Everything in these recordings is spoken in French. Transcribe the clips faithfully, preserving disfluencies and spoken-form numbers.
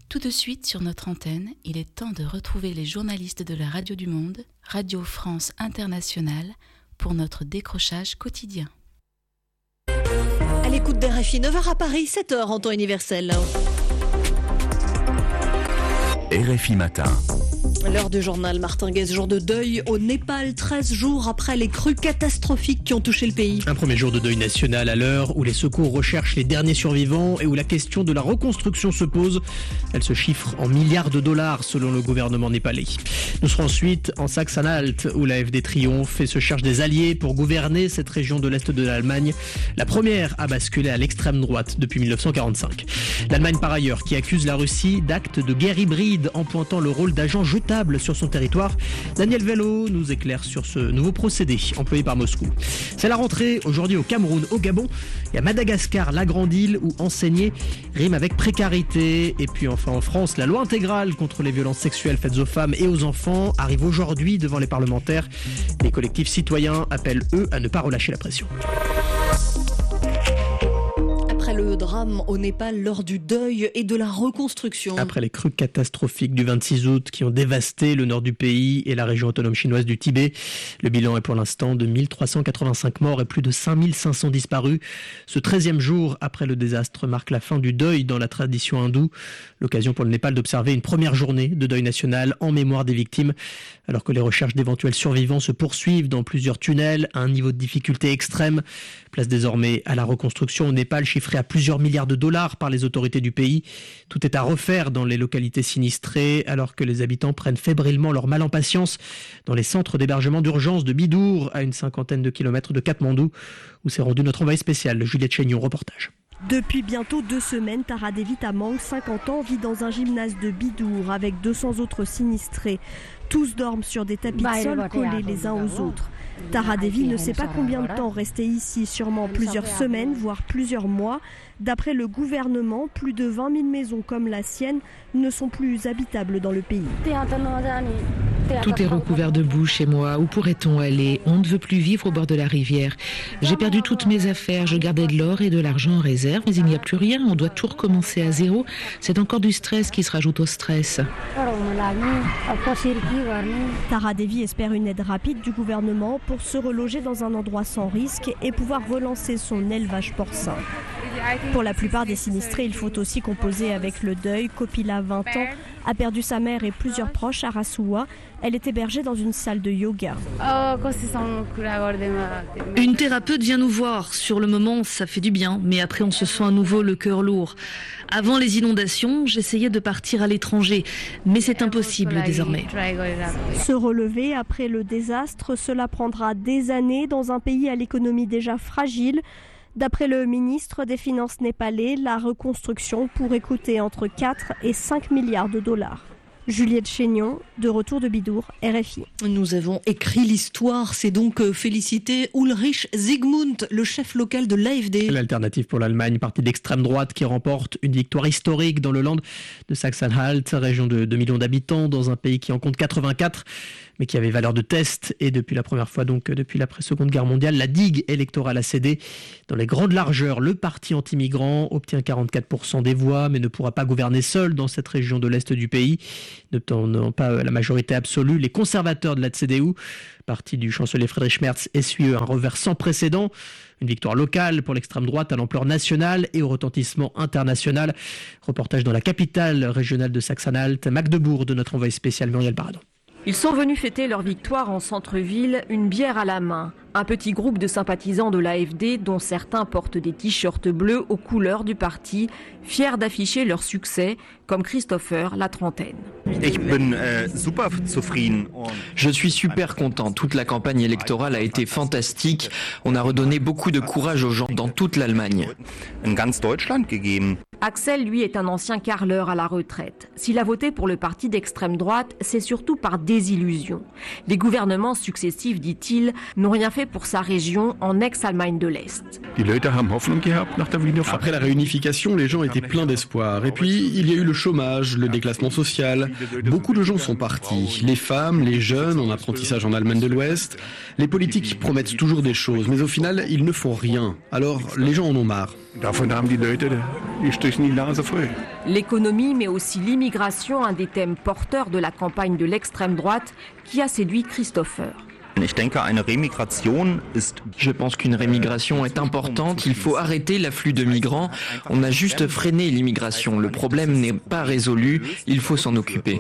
Tout de suite sur notre antenne, il est temps de retrouver les journalistes de la Radio du Monde, Radio France Internationale, pour notre décrochage quotidien. À l'écoute d'R F I, neuf heures à Paris, sept heures en temps universel. R F I Matin. L'heure du journal Martin Guez, jour de deuil au Népal, treize jours après les crues catastrophiques qui ont touché le pays. Un premier jour de deuil national à l'heure où les secours recherchent les derniers survivants et où la question de la reconstruction se pose. Elle se chiffre en milliards de dollars selon le gouvernement népalais. Nous serons ensuite en Saxe-Anhalt où l'A F D triomphe et se cherche des alliés pour gouverner cette région de l'Est de l'Allemagne, la première à basculer à l'extrême droite depuis dix-neuf cent quarante-cinq. L'Allemagne par ailleurs qui accuse la Russie d'actes de guerre hybride en pointant le rôle d'agent jetable sur son territoire. Daniel Vello nous éclaire sur ce nouveau procédé employé par Moscou. C'est la rentrée aujourd'hui au Cameroun, au Gabon et à Madagascar, la grande île où enseigner rime avec précarité. Et puis enfin en France, la loi intégrale contre les violences sexuelles faites aux femmes et aux enfants arrive aujourd'hui devant les parlementaires. Les collectifs citoyens appellent eux à ne pas relâcher la pression. Après le drame au Népal, lors du deuil et de la reconstruction. Après les crues catastrophiques du vingt-six août qui ont dévasté le nord du pays et la région autonome chinoise du Tibet, le bilan est pour l'instant de mille trois cent quatre-vingt-cinq morts et plus de cinq mille cinq cents disparus. Ce treizième jour après le désastre marque la fin du deuil dans la tradition hindoue. L'occasion pour le Népal d'observer une première journée de deuil national en mémoire des victimes, alors que les recherches d'éventuels survivants se poursuivent dans plusieurs tunnels à un niveau de difficulté extrême. Place désormais à la reconstruction au Népal, chiffrée à plusieurs milliards de dollars par les autorités du pays. Tout est à refaire dans les localités sinistrées, alors que les habitants prennent fébrilement leur mal en patience dans les centres d'hébergement d'urgence de Bidour, à une cinquantaine de kilomètres de Katmandou, où s'est rendu notre envoyé spécial, Juliette Chénion, reportage. Depuis bientôt deux semaines, Tara Devi Tamang, cinquante ans, vit dans un gymnase de Bidour avec deux cents autres sinistrés. Tous dorment sur des tapis de sol collés les uns aux autres. Tara Devi ne sait pas combien de temps rester ici, sûrement plusieurs semaines, voire plusieurs mois. D'après le gouvernement, plus de vingt mille maisons comme la sienne ne sont plus habitables dans le pays. Tout est recouvert de boue chez moi. Où pourrait-on aller ? On ne veut plus vivre au bord de la rivière. J'ai perdu toutes mes affaires. Je gardais de l'or et de l'argent en réserve, mais il n'y a plus rien. On doit tout recommencer à zéro. C'est encore du stress qui se rajoute au stress. Tara Devi espère une aide rapide du gouvernement pour se reloger dans un endroit sans risque et pouvoir relancer son élevage porcin. Pour la plupart des sinistrés, il faut aussi composer avec le deuil. Kopila, vingt ans, a perdu sa mère et plusieurs proches à Rasuwa. Elle est hébergée dans une salle de yoga. Une thérapeute vient nous voir. Sur le moment, ça fait du bien, mais après on se sent à nouveau le cœur lourd. Avant les inondations, j'essayais de partir à l'étranger, mais c'est impossible désormais. Se relever après le désastre, cela prendra des années dans un pays à l'économie déjà fragile. D'après le ministre des Finances népalais, la reconstruction pourrait coûter entre quatre et cinq milliards de dollars. Juliette Chénion, de retour de Bidour, R F I. Nous avons écrit l'histoire, c'est donc féliciter Ulrich Zygmunt, le chef local de l'A F D. L'alternative pour l'Allemagne, parti d'extrême droite qui remporte une victoire historique dans le land de Saxe-Anhalt, région de deux millions d'habitants, dans un pays qui en compte quatre-vingt-quatre, mais qui avait valeur de test. Et depuis la première fois, donc depuis l'après-seconde guerre mondiale, la digue électorale a cédé. Dans les grandes largeurs, le parti anti-migrant obtient quarante-quatre pour cent des voix, mais ne pourra pas gouverner seul dans cette région de l'Est du pays. N'obtenant pas la majorité absolue, les conservateurs de la C D U, parti du chancelier Friedrich Merz, essuient un revers sans précédent. Une victoire locale pour l'extrême droite à l'ampleur nationale et au retentissement international. Reportage dans la capitale régionale de Saxe-Anhalt, Magdebourg, de notre envoyé spécial Muriel Baradon. Ils sont venus fêter leur victoire en centre-ville, une bière à la main. Un petit groupe de sympathisants de l'A F D, dont certains portent des t-shirts bleus aux couleurs du parti, fiers d'afficher leur succès, comme Christopher, la trentaine. Je suis super content. Toute la campagne électorale a été fantastique. On a redonné beaucoup de courage aux gens dans toute l'Allemagne. Axel, lui, est un ancien carleur à la retraite. S'il a voté pour le parti d'extrême droite, c'est surtout par désillusion. Les gouvernements successifs, dit-il, n'ont rien fait pour sa région en ex-Allemagne de l'Est. Après la réunification, les gens étaient pleins d'espoir. Et puis, il y a eu le chômage, le déclassement social. Beaucoup de gens sont partis. Les femmes, les jeunes en apprentissage en Allemagne de l'Ouest. Les politiques promettent toujours des choses, mais au final, ils ne font rien. Alors, les gens en ont marre. L'économie, mais aussi l'immigration, un des thèmes porteurs de la campagne de l'extrême droite qui a séduit Christopher. Je pense qu'une rémigration est importante, il faut arrêter l'afflux de migrants. On a juste freiné l'immigration, le problème n'est pas résolu, il faut s'en occuper.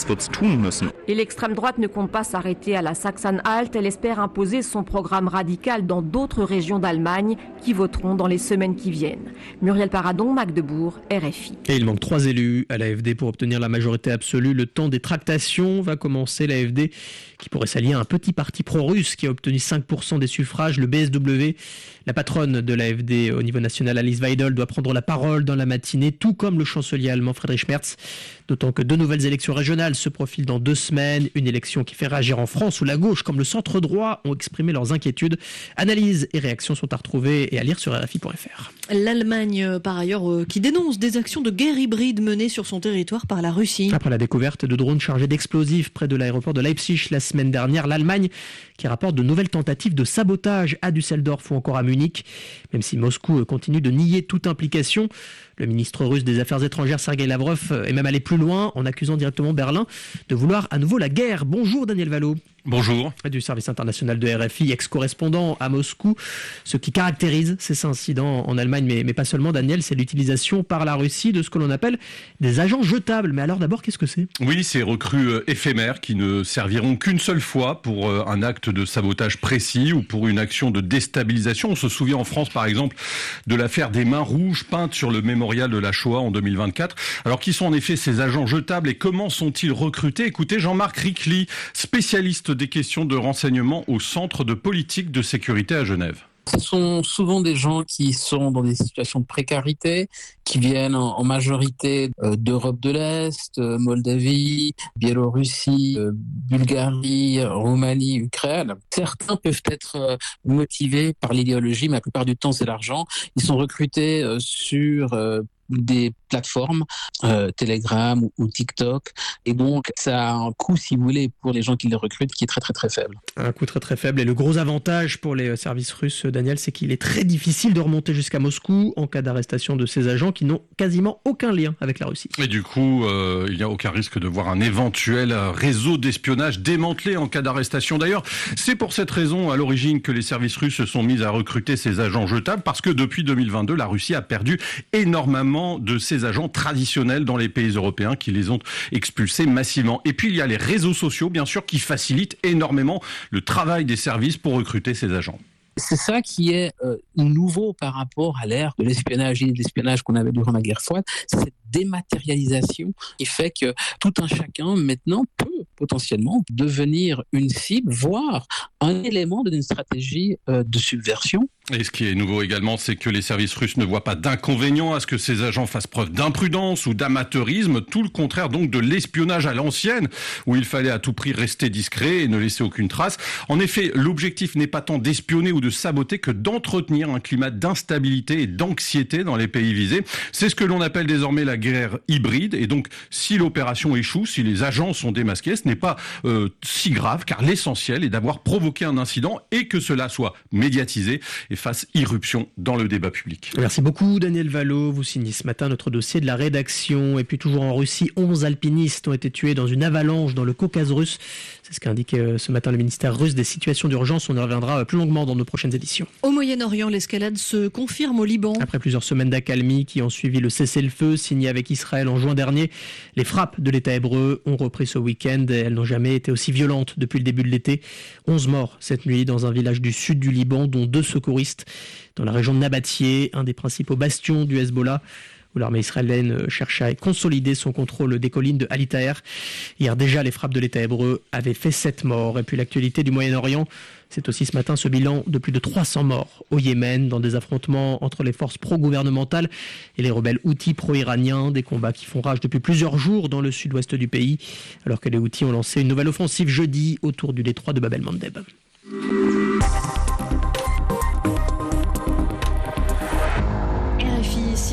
Et l'extrême droite ne compte pas s'arrêter à la Sachsen-Anhalt, elle espère imposer son programme radical dans d'autres régions d'Allemagne qui voteront dans les semaines qui viennent. Muriel Paradon, Magdebourg, R F I. Et il manque trois élus à l'A F D pour obtenir la majorité absolue. Le temps des tractations va commencer. L'A F D qui pourrait s'allier à un petit parti pro-russe qui a obtenu cinq pour cent des suffrages, le B S W. La patronne de l'A F D au niveau national, Alice Weidel, doit prendre la parole dans la matinée, tout comme le chancelier allemand Friedrich Merz. D'autant que deux nouvelles élections régionales se profilent dans deux semaines. Une élection qui fait réagir en France où la gauche comme le centre droit ont exprimé leurs inquiétudes. Analyses et réactions sont à retrouver et à lire sur R F I point F R. L'Allemagne, par ailleurs, euh, qui dénonce des actions de guerre hybride menées sur son territoire par la Russie. Après la découverte de drones chargés d'explosifs près de l'aéroport de Leipzig la semaine dernière, l'Allemagne qui rapporte de nouvelles tentatives de sabotage à Düsseldorf ou encore à Munich. Même si Moscou continue de nier toute implication, le ministre russe des Affaires étrangères Sergei Lavrov est même allé plus loin en accusant directement Berlin de vouloir à nouveau la guerre. Bonjour Daniel Valo. Bonjour. Du service international de R F I, ex-correspondant à Moscou. Ce qui caractérise ces incidents en Allemagne, mais, mais pas seulement, Daniel, c'est l'utilisation par la Russie de ce que l'on appelle des agents jetables. Mais alors d'abord, qu'est-ce que c'est ? Oui, ces recrues éphémères qui ne serviront qu'une seule fois pour un acte de sabotage précis ou pour une action de déstabilisation. On se souvient en France, par exemple, de l'affaire des mains rouges peintes sur le mémorial de la Shoah en deux mille vingt-quatre. Alors, qui sont en effet ces agents jetables et comment sont-ils recrutés ? Écoutez, Jean-Marc Ricli, spécialiste des questions de renseignement au Centre de politique de sécurité à Genève. Ce sont souvent des gens qui sont dans des situations de précarité, qui viennent en, en majorité euh, d'Europe de l'Est, euh, Moldavie, Biélorussie, euh, Bulgarie, Roumanie, Ukraine. Certains peuvent être euh, motivés par l'idéologie, mais la plupart du temps c'est l'argent. Ils sont recrutés euh, sur euh, des plateformes, euh, Telegram ou, ou TikTok, et donc ça a un coût, si vous voulez, pour les gens qui les recrutent, qui est très très très faible. Un coût très très faible, et le gros avantage pour les services russes, Daniel, c'est qu'il est très difficile de remonter jusqu'à Moscou en cas d'arrestation de ces agents qui n'ont quasiment aucun lien avec la Russie. Et du coup, euh, il n'y a aucun risque de voir un éventuel réseau d'espionnage démantelé en cas d'arrestation. D'ailleurs, c'est pour cette raison à l'origine que les services russes se sont mis à recruter ces agents jetables, parce que depuis deux mille vingt-deux, la Russie a perdu énormément de ces agents traditionnels dans les pays européens qui les ont expulsés massivement. Et puis il y a les réseaux sociaux, bien sûr, qui facilitent énormément le travail des services pour recruter ces agents. C'est ça qui est euh, nouveau par rapport à l'ère de l'espionnage et de l'espionnage qu'on avait durant la guerre froide. C'est cette dématérialisation qui fait que tout un chacun maintenant peut potentiellement devenir une cible, voire un élément d'une stratégie euh, de subversion. Et ce qui est nouveau également, c'est que les services russes ne voient pas d'inconvénient à ce que ces agents fassent preuve d'imprudence ou d'amateurisme, tout le contraire donc de l'espionnage à l'ancienne, où il fallait à tout prix rester discret et ne laisser aucune trace. En effet, l'objectif n'est pas tant d'espionner ou de saboter que d'entretenir un climat d'instabilité et d'anxiété dans les pays visés. C'est ce que l'on appelle désormais la guerre hybride, et donc si l'opération échoue, si les agents sont démasqués, ce n'est pas euh, si grave, car l'essentiel est d'avoir provoqué un incident et que cela soit médiatisé et fasse irruption dans le débat public. Merci beaucoup Daniel Valo, vous signez ce matin notre dossier de la rédaction. Et puis toujours en Russie, onze alpinistes ont été tués dans une avalanche dans le Caucase russe. C'est ce qu'a indiqué ce matin le ministère russe des situations d'urgence. On y reviendra plus longuement dans nos prochaines éditions. Au Moyen-Orient, l'escalade se confirme au Liban. Après plusieurs semaines d'accalmie qui ont suivi le cessez-le-feu signé avec Israël en juin dernier, les frappes de l'État hébreu ont repris ce week-end et elles n'ont jamais été aussi violentes depuis le début de l'été. onze morts cette nuit dans un village du sud du Liban, dont deux secouristes dans la région de Nabatieh, un des principaux bastions du Hezbollah, où l'armée israélienne cherche à consolider son contrôle des collines de Ali Taher. Hier déjà, les frappes de l'État hébreu avaient fait sept morts. Et puis l'actualité du Moyen-Orient, c'est aussi ce matin ce bilan de plus de trois cents morts au Yémen dans des affrontements entre les forces pro-gouvernementales et les rebelles houthis pro-iraniens. Des combats qui font rage depuis plusieurs jours dans le sud-ouest du pays, alors que les houthis ont lancé une nouvelle offensive jeudi autour du détroit de Bab el-Mandeb. six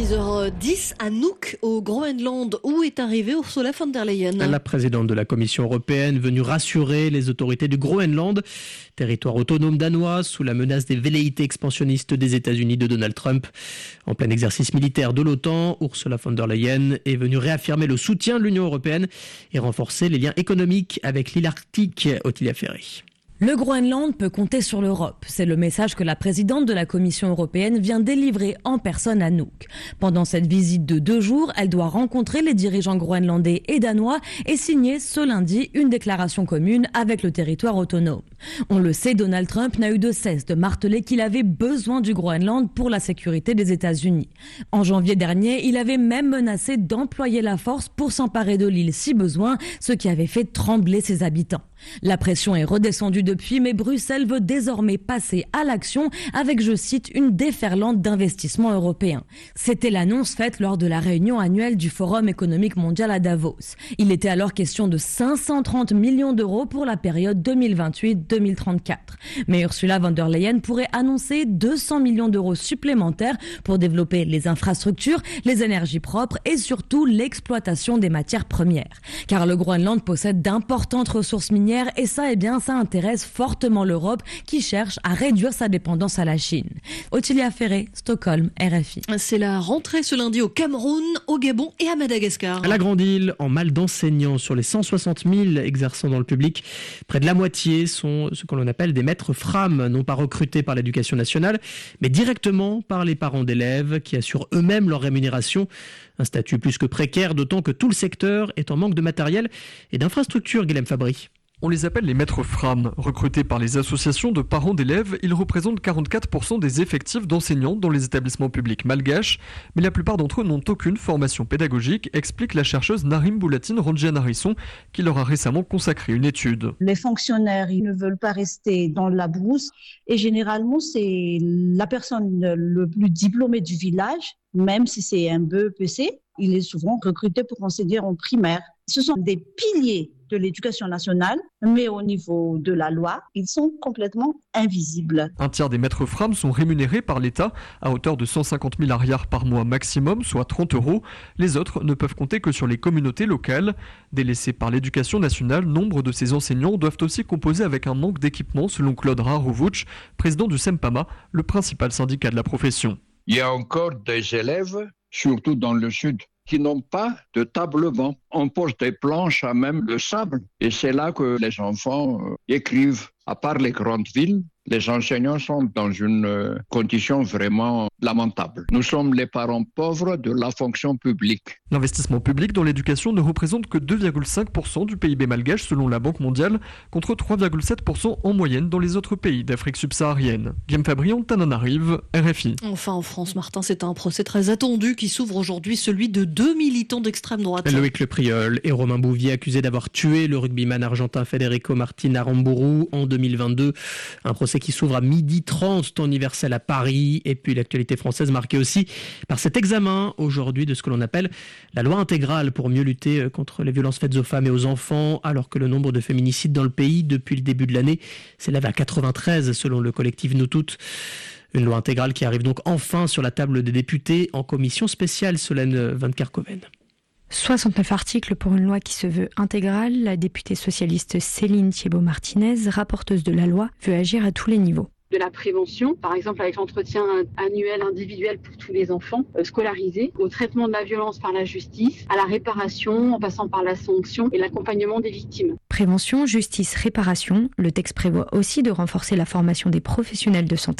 six heures dix à Nuuk, au Groenland, où est arrivée Ursula von der Leyen. La présidente de la Commission européenne venue rassurer les autorités du Groenland, territoire autonome danois sous la menace des velléités expansionnistes des États-Unis de Donald Trump. En plein exercice militaire de l'OTAN, Ursula von der Leyen est venue réaffirmer le soutien de l'Union européenne et renforcer les liens économiques avec l'île arctique. Ottilia Ferry. Le Groenland peut compter sur l'Europe. C'est le message que la présidente de la Commission européenne vient délivrer en personne à Nuuk. Pendant cette visite de deux jours, elle doit rencontrer les dirigeants groenlandais et danois et signer ce lundi une déclaration commune avec le territoire autonome. On le sait, Donald Trump n'a eu de cesse de marteler qu'il avait besoin du Groenland pour la sécurité des États-Unis. En janvier dernier, il avait même menacé d'employer la force pour s'emparer de l'île si besoin, ce qui avait fait trembler ses habitants. La pression est redescendue depuis, mais Bruxelles veut désormais passer à l'action avec, je cite, une déferlante d'investissements européens. C'était l'annonce faite lors de la réunion annuelle du Forum économique mondial à Davos. Il était alors question de cinq cent trente millions d'euros pour la période deux mille vingt-huit à deux mille trente-quatre. Mais Ursula von der Leyen pourrait annoncer deux cents millions d'euros supplémentaires pour développer les infrastructures, les énergies propres et surtout l'exploitation des matières premières. Car le Groenland possède d'importantes ressources minières et ça, eh bien, ça intéresse fortement l'Europe qui cherche à réduire sa dépendance à la Chine. Ottilia Ferré, Stockholm, R F I. C'est la rentrée ce lundi au Cameroun, au Gabon et à Madagascar. À la Grande Île, en mal d'enseignants, sur les cent soixante mille exerçant dans le public, près de la moitié sont ce que l'on appelle des maîtres Fram, non pas recrutés par l'éducation nationale, mais directement par les parents d'élèves qui assurent eux-mêmes leur rémunération. Un statut plus que précaire, d'autant que tout le secteur est en manque de matériel et d'infrastructures, Guilhem Fabry. On les appelle les maîtres Fram. Recrutés par les associations de parents d'élèves, ils représentent quarante-quatre pour cent des effectifs d'enseignants dans les établissements publics malgaches, mais la plupart d'entre eux n'ont aucune formation pédagogique, explique la chercheuse Narim Boulatine Ranjian-Harisson, qui leur a récemment consacré une étude. Les fonctionnaires, ils ne veulent pas rester dans la brousse, et généralement, c'est la personne le plus diplômée du village, même si c'est un B E P C, il est souvent recruté pour enseigner en primaire. Ce sont des piliers de l'éducation nationale, mais au niveau de la loi, ils sont complètement invisibles. Un tiers des maîtres Fram sont rémunérés par l'État à hauteur de cent cinquante mille arrières par mois maximum, soit trente euros. Les autres ne peuvent compter que sur les communautés locales. Délaissés par l'éducation nationale, nombre de ces enseignants doivent aussi composer avec un manque d'équipement, selon Claude Rarovouch, président du SEMPAMA, le principal syndicat de la profession. Il y a encore des élèves, surtout dans le sud, qui n'ont pas de table-banc. On pose des planches à même le sable. Et c'est là que les enfants euh, écrivent. À part les grandes villes, les enseignants sont dans une euh, condition vraiment lamentable. Nous sommes les parents pauvres de la fonction publique. L'investissement public dans l'éducation ne représente que deux virgule cinq pour cent du P I B malgache selon la Banque mondiale, contre trois virgule sept pour cent en moyenne dans les autres pays d'Afrique subsaharienne. Guillaume Fabrion, Tananarive, R F I. Enfin en France, Martin, c'est un procès très attendu qui s'ouvre aujourd'hui, celui de deux militants d'extrême droite. Loïc Le Priol et Romain Bouvier accusés d'avoir tué le rugbyman argentin Federico Martin Aramburu en deux mille vingt-deux. Un procès qui s'ouvre à midi trente, temps universel à Paris. Et puis l'actualité française marquée aussi par cet examen aujourd'hui de ce que l'on appelle la loi intégrale pour mieux lutter contre les violences faites aux femmes et aux enfants, alors que le nombre de féminicides dans le pays depuis le début de l'année s'élève à quatre-vingt-treize selon le collectif Nous Toutes. Une loi intégrale qui arrive donc enfin sur la table des députés en commission spéciale. Solène Van Kerkhoven. soixante-neuf articles pour une loi qui se veut intégrale. La députée socialiste Céline Thiébaut-Martinez, rapporteuse de la loi, veut agir à tous les niveaux. De la prévention, par exemple avec l'entretien annuel individuel pour tous les enfants euh, scolarisés, au traitement de la violence par la justice, à la réparation en passant par la sanction et l'accompagnement des victimes. Prévention, justice, réparation. Le texte prévoit aussi de renforcer la formation des professionnels de santé